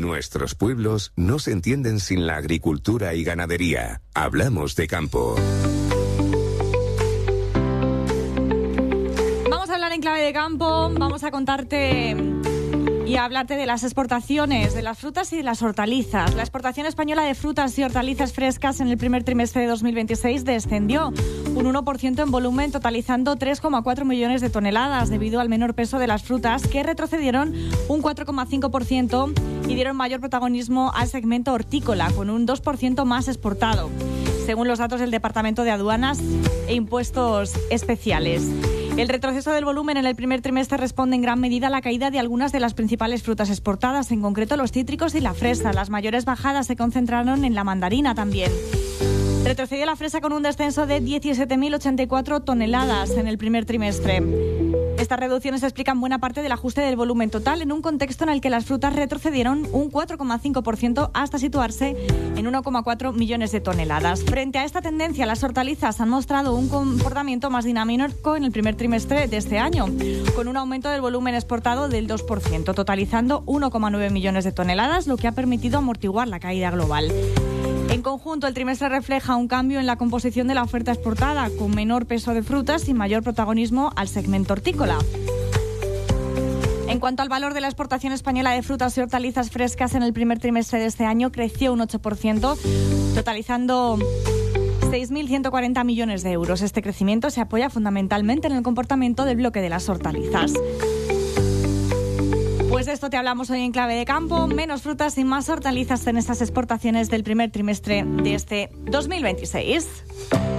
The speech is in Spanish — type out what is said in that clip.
Nuestros pueblos no se entienden sin la agricultura y ganadería. Hablamos de campo. Vamos a hablar en clave de campo, vamos a contarte y a hablarte de las exportaciones de las frutas y de las hortalizas. La exportación española de frutas y hortalizas frescas en el primer trimestre de 2026 descendió un 1% en volumen, totalizando 3,4 millones de toneladas, debido al menor peso de las frutas, que retrocedieron un 4,5% y dieron mayor protagonismo al segmento hortícola, con un 2% más exportado, según los datos del Departamento de Aduanas e Impuestos Especiales. El retroceso del volumen en el primer trimestre responde en gran medida a la caída de algunas de las principales frutas exportadas, en concreto los cítricos y la fresa. Las mayores bajadas se concentraron en la mandarina también. Retrocedió la fresa con un descenso de 17.084 toneladas en el primer trimestre. Estas reducciones explican buena parte del ajuste del volumen total en un contexto en el que las frutas retrocedieron un 4,5% hasta situarse en 1,4 millones de toneladas. Frente a esta tendencia, las hortalizas han mostrado un comportamiento más dinámico en el primer trimestre de este año, con un aumento del volumen exportado del 2%, totalizando 1,9 millones de toneladas, lo que ha permitido amortiguar la caída global. En conjunto, el trimestre refleja un cambio en la composición de la oferta exportada, con menor peso de frutas y mayor protagonismo al segmento hortícola. En cuanto al valor de la exportación española de frutas y hortalizas frescas en el primer trimestre de este año, creció un 8%, totalizando 6.140 millones de euros. Este crecimiento se apoya fundamentalmente en el comportamiento del bloque de las hortalizas. Pues de esto te hablamos hoy en Clave de Campo. Menos frutas y más hortalizas en estas exportaciones del primer trimestre de este 2026.